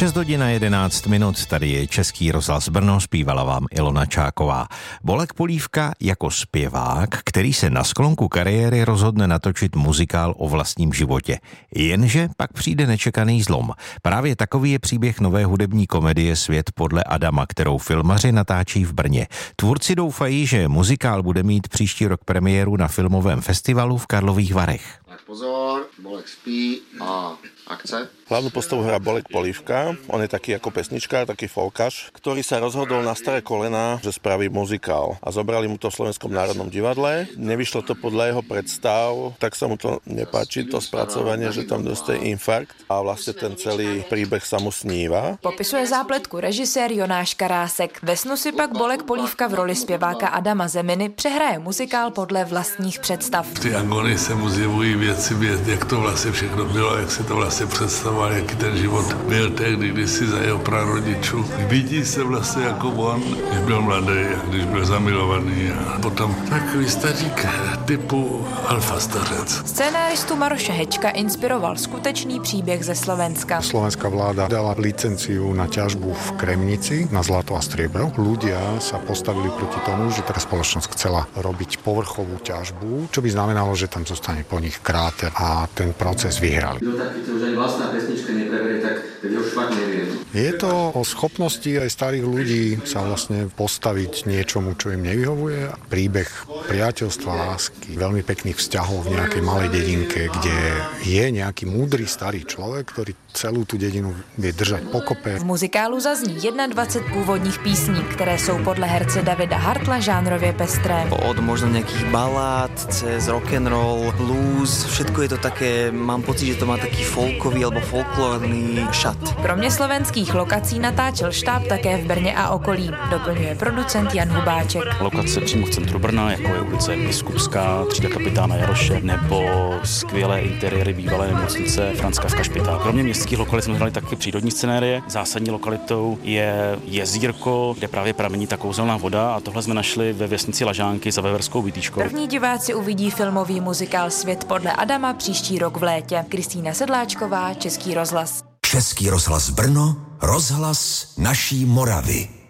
6 hodin a 11 minut, tady je Český rozhlas Brno, zpívala vám Ilona Čáková. Bolek Polívka jako zpěvák, který se na sklonku kariéry rozhodne natočit muzikál o vlastním životě. Jenže pak přijde nečekaný zlom. Právě takový je příběh nové hudební komedie Svět podle Adama, kterou filmaři natáčí v Brně. Tvůrci doufají, že muzikál bude mít příští rok premiéru na filmovém festivalu v Karlových Varech. Tak pozor, Bolek spí a akce. Hlavnú postavu hrá Bolek Polívka, on je taký ako pesničkár, taký folkaš, ktorý sa rozhodol na staré kolená, že spraví muzikál. A zobrali mu to v Slovenskom národnom divadle, nevyšlo to podľa jeho predstav, tak sa mu to nepáči, to spracovanie, že tam dostaje infarkt a vlastne ten celý príbeh sa mu sníva. Popisuje zápletku režisér Jonáš Karásek. Ve snu si pak Bolek Polívka v roli zpěváka Adama Zeminy přehraje muzikál podle vlastních představ. V té agonii se mu zjevují věci, jak to vlastně všechno bylo, jak se to vlastně představoval, jaký ten život byl tehdy, když si za jeho prarodičů. Vidí se vlastně jako on, když byl mladý, když byl zamilovaný a potom takový stařík typu alfa stařec. Scénáristu Maroše Hečka inspiroval skutečný příběh ze Slovenska. Slovenská vláda dala licenciu na ťažbu v Kremnici na zlato a striebro. Ľudia sa postavili proti tomu, že tá spoločnosť chcela robiť povrchovú ťažbu, čo by znamenalo, že tam zostane po nich kráter a ten proces vyhrali. Kto takýto už ani vlastná pesnička nepreberie, tak ho už fakt nevie. Je to o schopnosti aj starých ľudí sa vlastne postaviť niečomu, čo im nevyhovuje. Príbeh priateľstva, lásky, veľmi pekných vzťahov v nejakej malej dedinke, kde je nejaký múdry starý človek, ktorý celou tu dedinu vie držať pokope. V muzikálu zazní 21 původních písní, které jsou podle herce Davida Hartla žánrově pestré. Od možno nejakých balád, cez rock'n'roll, blues, všetko je to také, mám pocit, že to má taký folkový alebo folklórny šat. Kromě slovenských lokací natáčel štáb také v Brně a okolí, doplňuje producent Jan Hubáček. Lokace přímo v centru Brna, jako je ulice Biskupská, třída kapitána Jaroše, nebo skvělé interiéry bývalé nemocnice Františka Špitál. Kromě městských lokalit jsme hledali taky přírodní scenérie. Zásadní lokalitou je jezírko, kde právě pramení ta kouzelná voda, a tohle jsme našli ve vesnici Lažánky za Veverskou Vytýškou. První diváci uvidí filmový muzikál Svět podle Adama příští rok v létě. Kristýna Sedláčková, Český rozhlas. Český rozhlas Brno, rozhlas naší Moravy.